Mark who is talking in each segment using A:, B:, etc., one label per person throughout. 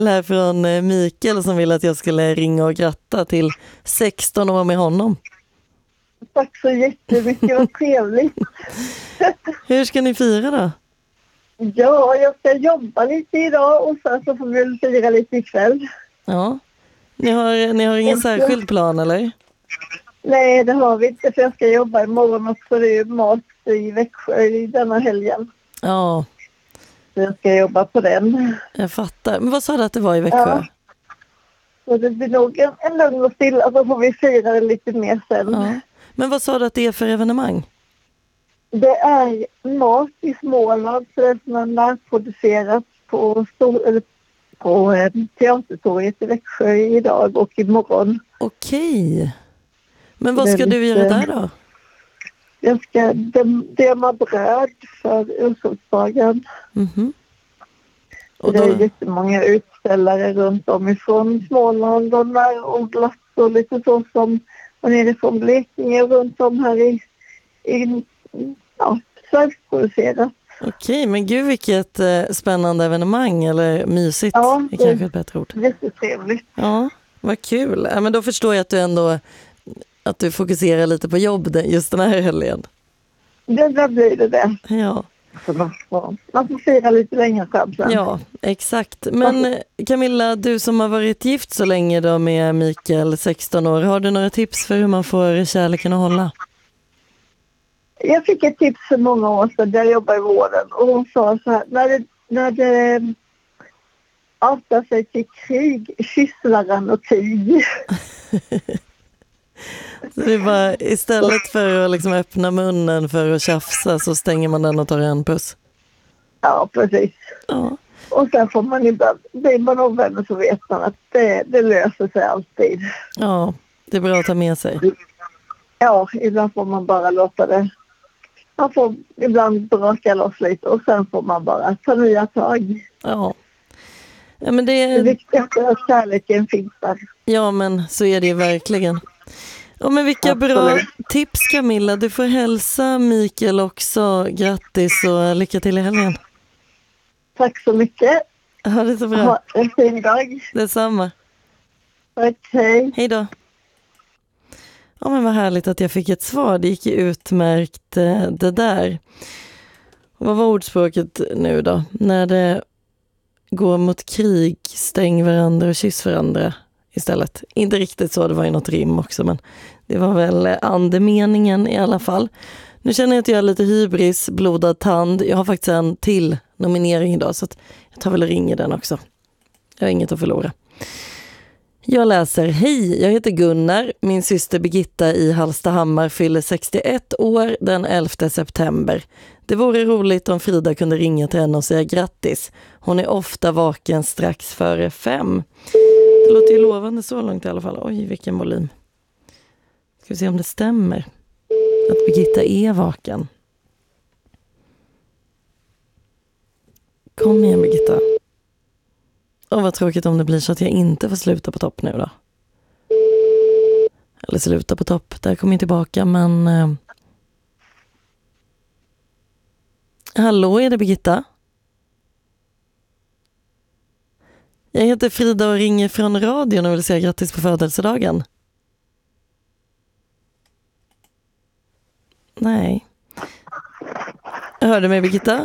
A: här från Mikael som ville att jag skulle ringa och gratta till 16 år med honom.
B: Tack så jättemycket, vad trevligt.
A: Hur ska ni fira då?
B: Ja, jag ska jobba lite idag och sen så får vi väl fira lite ikväll.
A: Ja. Ni har ingen särskild plan eller?
B: Nej, det har vi inte för jag ska jobba imorgon också. Det är ju mat i Växjö i denna helgen.
A: Ja.
B: Så jag ska jobba på den.
A: Jag fattar. Men vad sa du att det var i Växjö?
B: Ja. Så det blir nog en lugn och stilla så får vi fira det lite mer sen.
A: Ja. Men vad sa du att det är för evenemang?
B: Det är mat i Småland så det är som är närproducerat på Teatertorget i Växjö idag och imorgon.
A: Okej. Men vad ska du göra där då?
B: Jag ska döma bröd för Ursorgsdagen.
A: Mhm.
B: Och det är jättemånga utställare runt om ifrån Småland och närodlat och lite så som och nerifrån Blekinge och runt om här i svenskproducerat.
A: Okej, men gud vilket spännande evenemang eller mysigt.
B: Ja,
A: det är kanske ett bättre ord.
B: Jättetrevligt.
A: Ja, vad kul. Ja, men då förstår jag att du ändå att du fokuserar lite på jobb just den här helgen.
B: Det blir det.
A: Ja.
B: Så man får fira lite längre fram sen.
A: Ja, exakt. Men Camilla, du som har varit gift så länge då med Mikael, 16 år, har du några tips för hur man får kärleken att hålla?
B: Jag fick ett tips för många år sedan där jag jobbade i vården och hon sa så här, när det artar sig till krig, kyss varandra och krig.
A: Så det är bara, istället för att liksom öppna munnen för att tjafsa så stänger man den och tar en puss.
B: Ja, precis.
A: Ja.
B: Och sen får man ibland, blir man ovänner så vet man att det löser sig alltid.
A: Ja, det är bra att ta med sig.
B: Ja, ibland får man bara låta det. Man får ibland braka loss lite och sen får man bara ta nya tag.
A: Ja. Ja, men
B: Det viktigaste är att kärleken finns där.
A: Ja, men så är det ju verkligen. Ja, men vilka bra tips Camilla. Du får hälsa Mikael också. Grattis och lycka till i helgen.
B: Tack så mycket.
A: Ha det så bra.
B: Ha en fin dag.
A: Detsamma.
B: Okej.
A: Hej då. Ja, men vad härligt att jag fick ett svar. Det gick ju utmärkt det där. Och vad var ordspråket nu då? När det går mot krig, stäng varandra och kyss varandra istället. Inte riktigt så, det var ju något rim också, men det var väl andemeningen i alla fall. Nu känner jag att jag är lite hybris, blodad tand. Jag har faktiskt en till nominering idag så att jag tar väl och ringer den också. Jag har inget att förlora. Jag läser, hej, jag heter Gunnar. Min syster Birgitta i Hallstahammar fyller 61 år den 11 september. Det vore roligt om Frida kunde ringa till henne och säga grattis. Hon är ofta vaken strax före 5. Det låter ju lovande så långt i alla fall. Oj, vilken volym. Ska vi se om det stämmer. Att Birgitta är vaken. Kom igen Birgitta. Vad tråkigt om det blir så att jag inte får sluta på topp nu då. Eller sluta på topp. Där kommer jag tillbaka, men... Hallå, är det Birgitta? Jag heter Frida och ringer från radion och vill säga grattis på födelsedagen. Nej. Hörde mig Birgitta?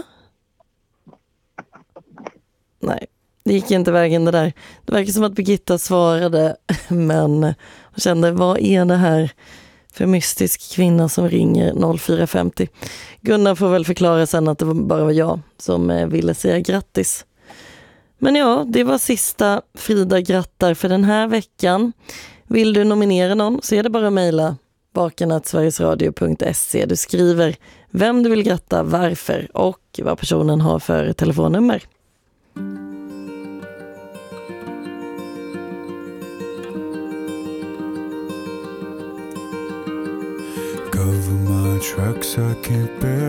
A: Nej. Det gick inte vägen det där. Det verkar som att Birgitta svarade, men hon kände, vad är det här för mystisk kvinna som ringer 0450? Gunnar får väl förklara sen att det bara var jag som ville säga grattis. Men ja, det var sista Frida grattar för den här veckan. Vill du nominera någon så är det bara att mejla vaken@sverigesradio.se. Du skriver vem du vill gratta, varför och vad personen har för telefonnummer.
C: Cover my tracks, I can't bear